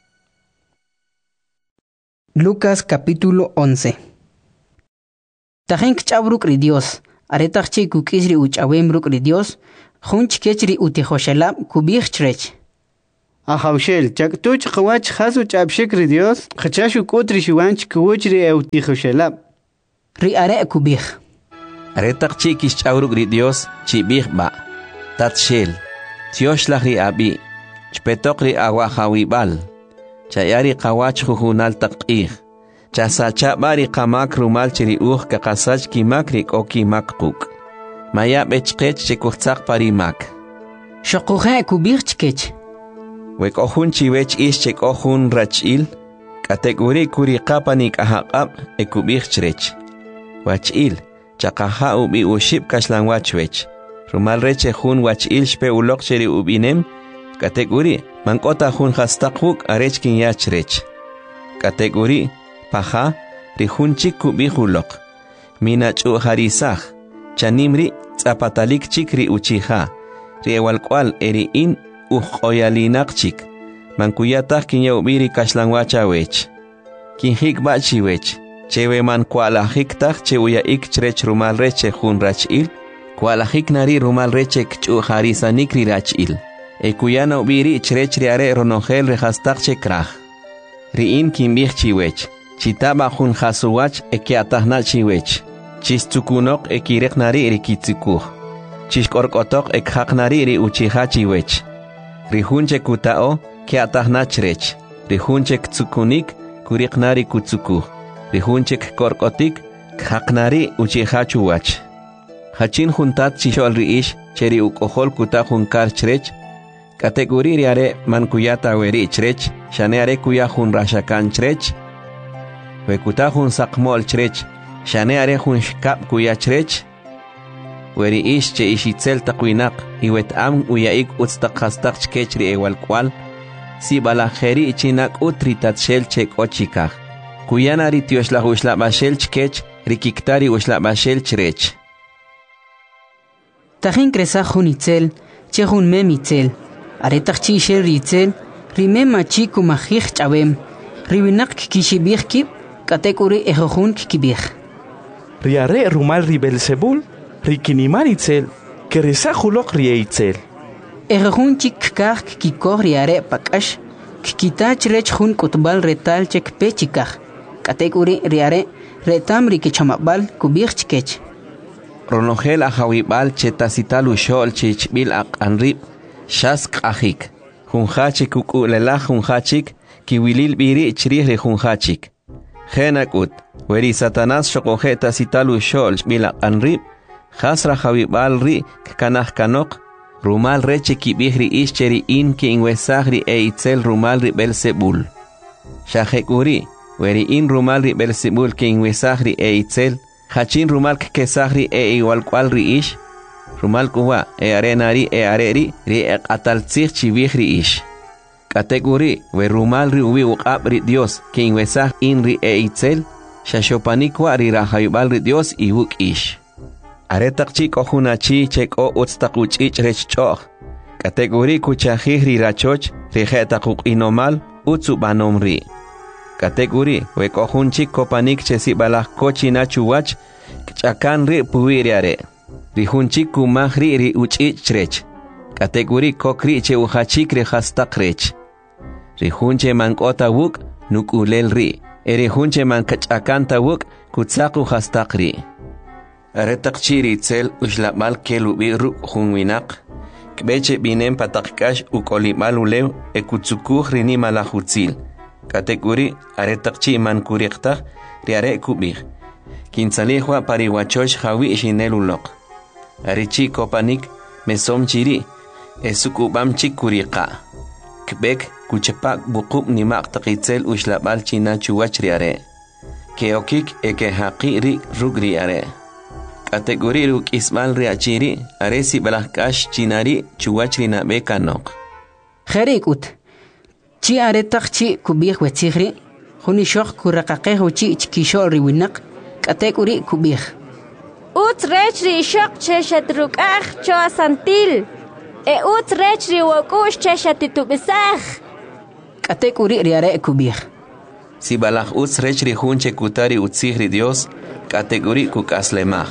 Lucas capítulo once. Tajen kchabruk ri Dios, aretachchi kukisri uchawembruk ri Dios, junch kechri utihoshelab kubich chrech. Ahaushel, chak tuch kawach hasu chapshik ri Dios, khachashu kutri shiwanch kuwch ri eutikhoshela. Ri are kubih. Are takchi kis chauruk ri Dios, chibih ba. Tatshel, tioshlah ri abi, chpetok ri awahawibal. Chayari kawach juhunal takih. Chasacha bari kamak rumal chiri uh kakasach kimakrik o kimakuk. Maya bechkech chekuchak parimak. Shokuhe kubih chkech. Wek ohun chiwech ish chek ohun rachil. Kategori kuri kapanik ahakab e kubih chrech. Wachil, chakaha ubi uship kashlan wachwech. Rumal reche hun wachil shpe ulok chiri ubinem. Kategori mankota hun hastakuk arechkin yachrech. Kategori paha rihunchik kubihulok. Minachu harisah. Chanimri zapatalik chikri uchiha. Riewalkwal eri in ujoyalinakchik. Mankuyatah kinyawbiri kashlanwachawech. Kinhik bachiwech. Chewe man kualahiktah chewuya ikchrech rumal reche hun rachil. Kualahik nari rumal reche kchu harisanikri rachil. Ekuyana ubiri chrech riare ronogel rehastakche krah. Riin kimbih chiwech. Chitaba hun hasuwach ekiatahna chiwech. Chistukunok ekirek nari rikitsikuh. Chishkorkotok ekhak nari ri uchiha chiwech. Rihunche kutao kiatahna chrech. Rihunche ktsukunik kurik nari kutsukuh. Rihunche korkotik khak nari uchiha chuwach. Hachin juntat chishol riish cheri ukohol kuta junkar chrech. Kategori riare mankuyata weri chrech. Shaneare kuya hun rashakan chrech. Wekuta hun sakmol chrech. Shaneare hun shkap kuya chrech. Weri ish che ishitzel takwinak. Iwet am uyaik utstak hastak chkechri ewal kwal. Si balajeri chinak utri tatshel chek ochikah. Kuyanari tioshla ushla bashel chkech. Rikiktari ushla bashel chrech. Tahin kresa hun itzel. Che hun mem itzel. Aretak chi shel ritzel. Rime machi kumahich chabem. Riwinak kishibih kip. Kategori ejohun kibih. Riare rumal ribelsebul. Rikinimar itzel. Keresa hulok rie itzel. Ejohun chik kah kikor riare pakash. Kikitach rech hun kutbal retal chek pechikah. Kategori riare retam rikichamabal kubih chkech. Ronogel ahawibal chetasital ushol chichbil ak anrib. Shask ahik. Junhachik ukulela junhachik. Kiwilil biri chrih re junhachik. Genakut, weri Satanás shokojeta sitalu shol bila anrib, hasra javibal ri kanah kanok, rumal reche kibihri ischeri in ki inwesagri e itzel rumal ri Belzebul. Shahekuri, weri in rumal ri Belzebul ki inwesagri e itzel, hachin rumal kesagri e igual cual ri ish, rumal kuwa e arenari e areri ri e atalzich chibihri ish. Kategori we rumal ri ubi uqab ri Dios que inwesah in ri e itzel shashopanikwa ri rahayubal ri Dios i wuk ish. Aretak chik ohunachi chek o utstak uchich rech choch. Kategori kuchahih ri rachoch ri jetakuk inomal utsu banom ri. Kategori we kohun chik kopanik chesi balah kochi nachuwach kchakan ri puiriare. Ri hunchik kumah ri ri uchich rech. Kategori kokri che uhachik ri hastak rech. Rihunche mankota wuk nukulel ri. Erihunche mankachakanta wuk kutsaku hastakri. Aretak chiri itzel ushlabal kelubi ru hunwinak. Kbeche binem patakkash ukolibal ulew ekutsukuh rini malahutzil. Kategori aretak chi mankuriktak riare kubih. Kinsalihwa pariwachosh hawi shinelulok. Arichi kopanik mesom chiri. Esukubam chikurika. Kbek kuchepak bukub nimak takitzel ushlabal china chuwach riare. Keokik eke haqi ri rug riare. Kategori ruk ismal riachiri aresi balahkash chinari chuwach rina bekanok. Kherikut. Chi aretak chi kubih wetzihri. Huni shok kurakaqeho chi chkishol riwinak. Kategori kubih. Ut rech ri shok cheshatruk ah choa santil. E ut rech ri wakush cheshatitubisah. Kategori riare kubih. Si balach ut rech ri hunche kutari utzihri Dios. Kategori kukaslemah.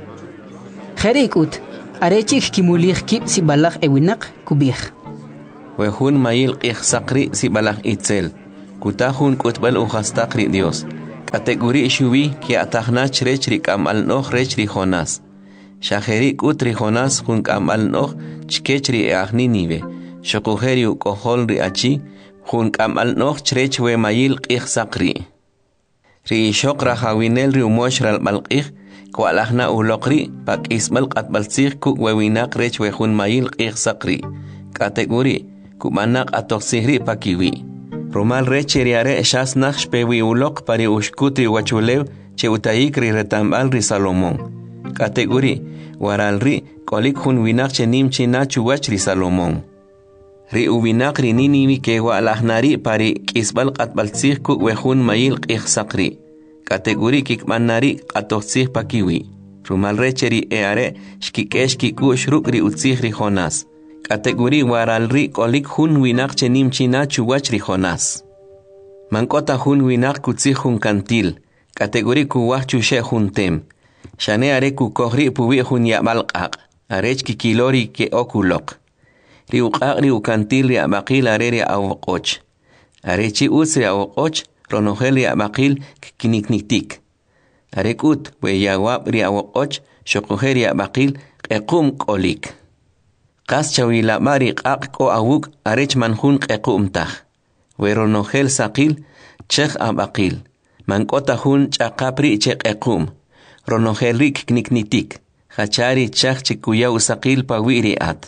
Kherikut. Arechik kimulih kip si balach ewinak kubih. wehun mayil qihsaqri sibalaj itzel kutahun kutbal uhastaqri Dios kategori shubi ki atahna chrech ri kamal noh rech ri Jonas shaheri kutri Jonas hun kamal noh chkech ri ahni nive shokuheri ukohol ri achi hun kamal noh chrech we mayil qihsaqri ri shokra hawinel ri umoshral balqih kwalahna ulokri pak ismal qatbalsih ku wewinaq rech we hun mayil qihsaqri kategori kumanak atoksihri pakiwi romal recheriare shas nakh pewi ulok pari ushkutri wachulew che utayikri retambal ri Salomón kategori waralri kolik hun winak che nimchina chuwach ri Salomón ri uwinak ri niniwi ke walahnari pari kisbal qatbalsih ku wehun mayil qihsaqri kategori kikmanari qatoksih pakiwi romal recheri eare shkikesh kikush rukri utsih ri Jonas kategori waralri kolik hun winak chenim china chuwach ri Jonas mankota hun winak kutsi hun kantil kategori kuwach chushe hun tem shane are ku kohri puwi hun yabal qaq arech kikilori ke okulok ri uqaq ri ukantil ri abaqil are ri awqoch arechi usri awqoch ronohel ri abaqil kinikniktik arekut we yawab ri awqoch shokuheri abaqil qequm kolik qas chawila mari qaq ko awuk arech manhun qequmtaj weronogel saqil chekh abaqil mankota hun chaqapri che qequm ronogel rik kniknitik hachari chakh chikuya usaqil pawiri at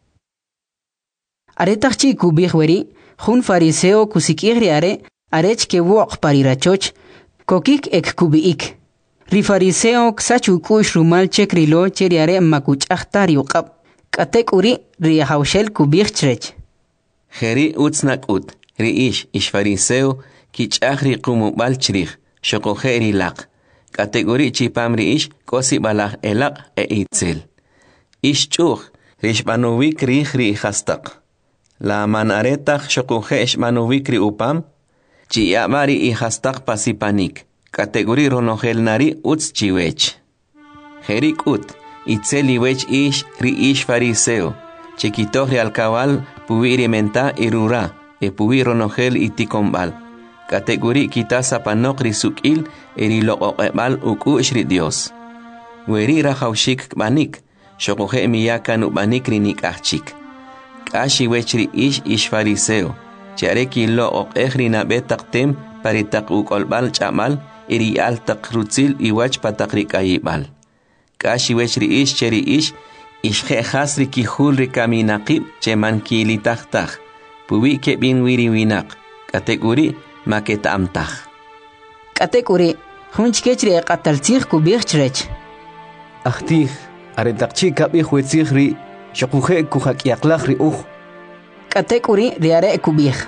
aretach chi kubih weri hun fariseo kusikigri are arech ke woq parirachoch kokik ek kubiik ri fariseo ksachu kush rumal chekrilo cheri are makuch ahtari uqab kategori ri hawshel kubih chrech Heri utsnak ut ri ish ish fariseo ki chahri qumubal chrich shokoheri laq kategori chipam ri ish kosi balach elaq e itzel ish chuch rishmanovik ri ri hastaq la manaretach shokohe ishmanovik ri upam chi yamari i hastaq pasipanik kategori ronogel nari uts chiwech herik ut itzeli wech ish ri ish fariseo chiquitohri alcabal pubiri menta irura e pubiro nogel itikombal kategori kitasa panokri sukil eri loqoqebal ukush ri Dios weri rahawshik banik shokohe miyakan ubanik ri nikachik kashi wech ri ish ish fariseo chareki loqoqeh ri nabetaktem paritak ukolbal chamal eri altak rutzil iwach patakri kayibal kashi wech ri ish cheri ish ishke khasri ki hulri kaminaqib cheman kili takhtakh puwi ke bin wiri winak kategori maketa amtakh kategori hunchkechri qataltsikh kubikh chrech akhtikh aretaqchi kabikh wetsikhri shokuhe kuhak yaqlakhri uj kategori riare kubikh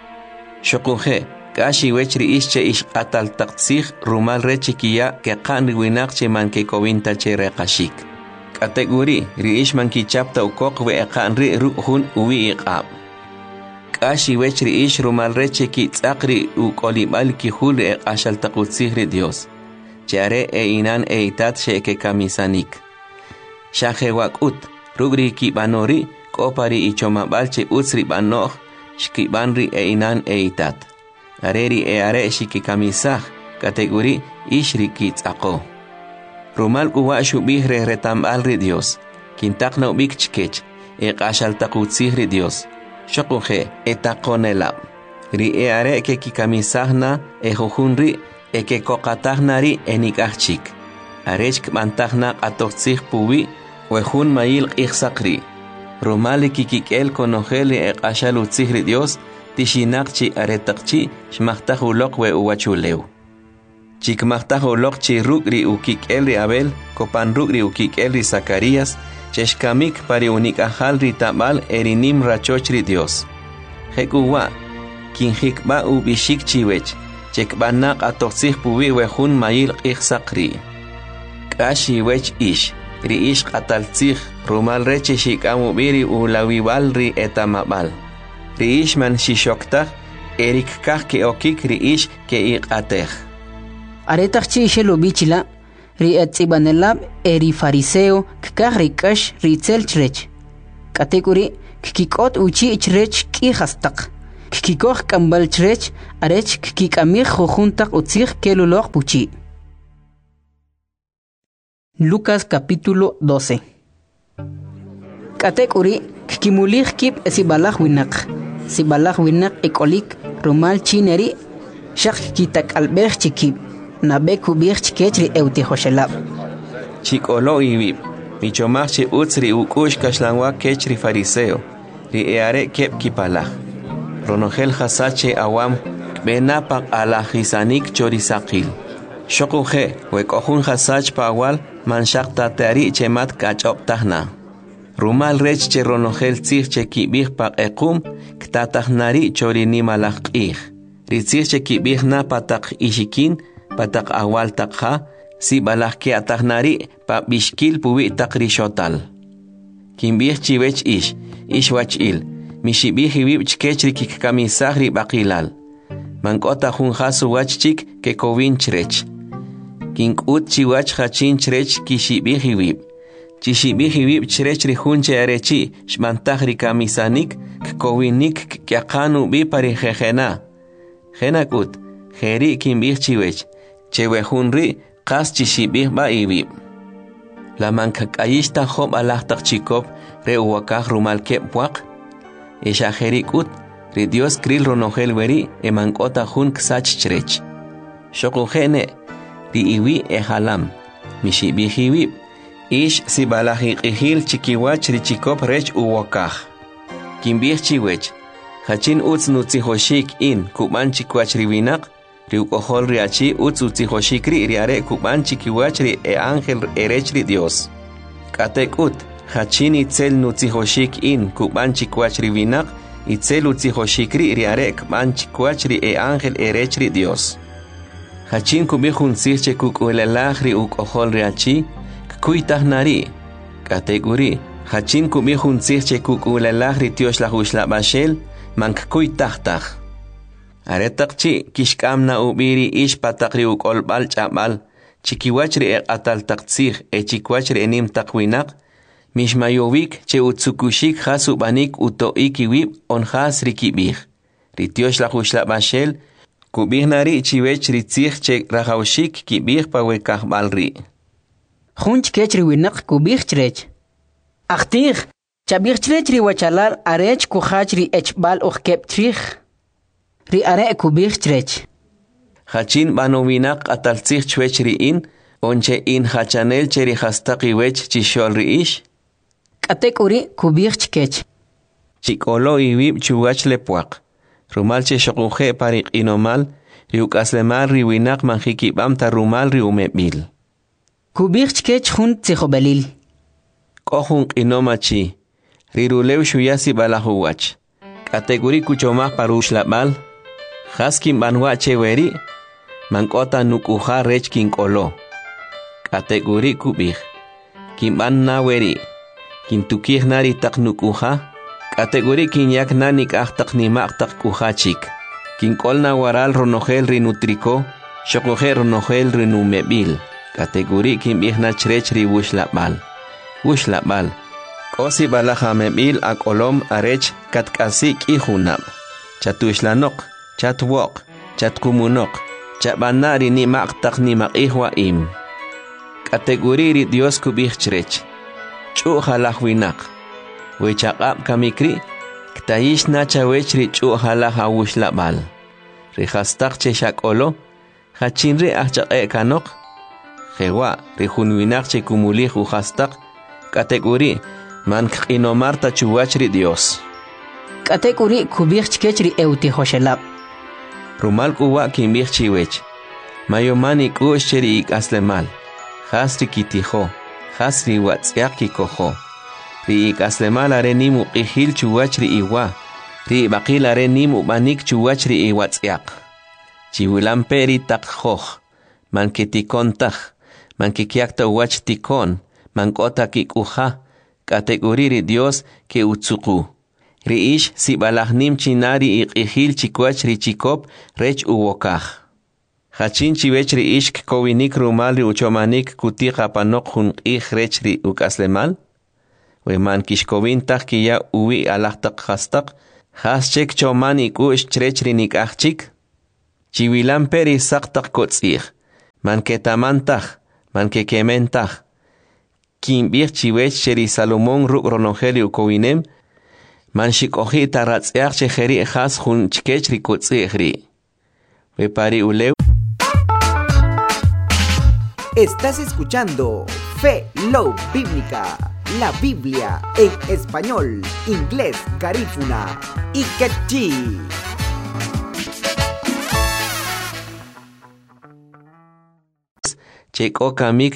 shokuhe kashi wechri ishche ish qatal taqtsikh rumal rechikiya ke qan winak cheman ke kowinta chere qashik kategori ri ish man ki chapta ukok we qan ri ruhun uwi iqab kashi wechri ish rumal rechiki tsaqri u kolibal ki hul e qashal taqutsikh ri Dios chare e inan e itat sheke kamisanik shahe wakut rugri ki banori kopari ichoma balche utsri banokh shki banri e inan e itat areri e are shiki kamisah kategori ishri ki tsaqo rumal kuwa shubih re retambal ri Dios kintakna ubik chkech e qashal taqutsikh ri Dios shokuhe etakonelab ri e are ke ki kamisahna e jujunri e ke kokatahnari enikachik arech kmantahna qatoqtsikh puwi wehun mayil qihsaqri rumali kikikel konogeli e qashal utsikh ri Dios tishinaqchi aretaqchi shmaqtaj uloq we uwachulew chikmaqtaj uloq chi rugri ukikel ri Abel kopan rugri ukikel ri Zacarías cheshkamik pari unikajal ri tabal erinim rachoch ri Dios hekuwa kinhikba ubishik chiwech chekbanaq atoqsikh puwi wehun mayil qihsaqri kashi wech ish ri ish qataltsikh rumal reche shikamu biri ulawiwal ri etamabal ri ish man shishoktaj erik kaj ke okik ri ish ke iqatej aretaqchi shelo bichila ri etzibanelab eri fariseo kkaj ri kash ri tselchrech kategori kikot uchi ichrech ki hastaq kikoj kambal chrech arech kikamir jujuntaq utzig keluloj puchi. Lucas capítulo doce. Katek uri kikimulij kib sibalaj winaq sibalaj winaq ikolik rumal chineri shaq kitak albej chikib nabe kubij chikechri euti hoshelab chikolo iwib michomaj chi utzri ukush kashlanwa kechri fariseo ri eare kep kipalaj ronogel hasache awam benapaq alajisanik chorisaqil shokuje wekojun hasach pawal manshaq tatari chemat kachoptajna rumal rech che ronogel tzij che kibij paqequm ktatajnari chorini malaj q'ij ritzij che kibij na pataq ishikin pataq awal taqja si balaj ke atajnari pa bishkil puwi taq rishotal kimbij chiwech ish ish wach'il mishibij iwib chkechri kikkamisaj ri baqilal mank'ota jun jasu wach chik ke kowin chrech kink'ut chiwach jachin chrech kishibij iwib chishibij iwib chrech ri jun che arechi xmantaj ri kamisanik kkowinik kyaqanu bi pari jejena jenak'ut jeri kimbij chiwech chewe jun ri qas chishibij ba iwib la mankak'ayixta job alajtaq chikop re uwakaj rumal kep puaq isha jeri k'ut ri Dios kril ronogel weri emank'ota jun ksach chrech shokujene ri iwi ejalam mishibij iwib ish sibalaj iq'ijil chikiwach ri chikop rech uwakaj kimbij chiwech jachin utz nutzijoshik in kuban chikwach ri winaq ri ukojol ri achi utz utzijoshik ri ri are kuban chikiwach ri e ángel erech ri Dios k'atek'ut jachin itzel nutzijoshik in kuban chikwach ri winaq itzel utzijoshik ri ri are kuban chikwach ri e ángel erech ri Dios jachin kubij jun tzij che kuk'ulalaj ri ukojol ri achi kkuitajnari k'atek'uri jachin kubij jun tzij che kuk'ulalaj ri tioxlaj uxlab'axel mankkuitajtaj aretaq chi kixk'amna ubiri ish pataq ri uk'olb'al ch'ab'al chikiwach ri eq'atal taq tzij e chikwach ri enim taq winaq mixmayowik che utzukuxik jas ub'anik uto'ik iwib onjas ri kib'ij ri tioxlaj uxlab'axel kub'ij nari chiwech ri tzij che rajawxik kib'ij pa wekajb'al ri jun chkech ri winaq kub'ij chrech ajtij chab'ij chrech ri wachalal arech kujach ri echb'al uj kep chrij ri are kub'ij chrech jachin b'ano winaq atal tzij chwech ri in onche in jachanel che ri jastaq iwech chixol ri ish k'atek'uri kub'ij chkech chik'olo iwib chuwach le puaq rumal che xoquje pari q'inomal ri uk'aslemal ri winaq manjikib'am ta rumal ri umeb'il kub'ij chkech jun tzijob'elil k'o jun q'inom achi ri rulew xuya sibalaj uwach k'atek'uri kuchomaj par uxlab'al jas kinb'anwa cheweri mank'ota nuk'uja rech kink'olo k'atek'uri kub'ij kinb'an na weri kintukij na ri taq nuk'uja k'atek'uri kinyak na nik'aj taq nimaq taq k'uja chik kink'ol na waral ronogel ri nutriko xoquje ronogel ri numeb'il k'atek'uri kinb'ij na chrech ri wuxlab'al wuxlab'al k'o sibalaj ameb'il ak'olom arech katk'asi k'i junab' chatuxlanoq chatwoq chatqumunoq chab'ana ri nimaq taq nimaq'ij wa'im k'atek'uri ri Dios kub'ij chrech ch'u' jalaj winaq wechaq'ab' kamikri ktayix na chawech ri ch'u' jalaj awuxlab'al ri jastaq che xak'olo jachin ri ajchaq'e' kanoq jewa' ri jun winaq che kumulij ujastaq k'atek'uri man kq'inomar ta chuwach ri Dios k'atek'uri kub'ij chkech ri euti hoshelab rumal k'uwa' kinb'ij chiwech mayoman ik'u'x che ri ik'aslemal jas ri kitijo jas ri watz'yaq kikojo ri ik'aslemal are nim uq'ijil chuwach ri iwa ri ib'aqil are nim ub'anik chuwach ri iwatz'yaq chiwilampe ri taq joj man ketikon taj man kikyakta uwach tikon man k'ota kik'uja k'atek'uri ri Dios ke utzuqu ri ish sibalaj nim chinari iq'ijil chikwach ri chikop rech uwokaj jachin chiwech ri ish kkowinik rumal ri uchomanik kutiqa panoq jun q'ij rech ri uk'aslemal weman kishkowintaq kiya uwi alaqtaq hastaq haschek choman ikush chrechrinik achchik chiwilan peri saqtaq kotzig man ketamantaq man kekementaq kimbir chiwech cheri Salomón ruk ronogeli ukowinem man shikoji taratz'eaq chejeri has jun chkech rikutzigri we pari ulew. Estás escuchando Fe Love Bíblica, la Biblia en español, inglés, garífuna y quechí. Cheko kamik